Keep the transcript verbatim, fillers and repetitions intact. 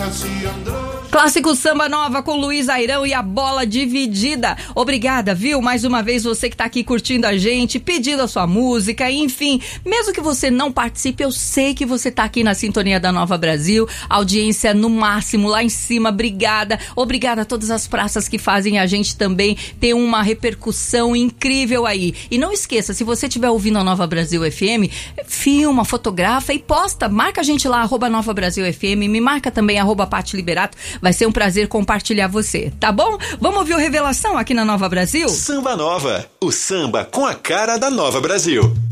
Clássico Samba Nova com Luiz Airão e a bola dividida. Obrigada, viu? Mais uma vez você que tá aqui curtindo a gente, pedindo a sua música, enfim. Mesmo que você não participe, eu sei que você tá aqui na sintonia da Nova Brasil. Audiência no máximo, lá em cima. Obrigada. Obrigada a todas as praças que fazem a gente também ter uma repercussão incrível aí. E não esqueça, se você estiver ouvindo a Nova Brasil F M, filma, fotografa e posta. Marca a gente lá, arroba Nova Brasil F M. Me marca também, arroba Pati Liberato. Vai ser um prazer compartilhar você, tá bom? Vamos ouvir o Revelação aqui na Nova Brasil? Samba Nova, o samba com a cara da Nova Brasil.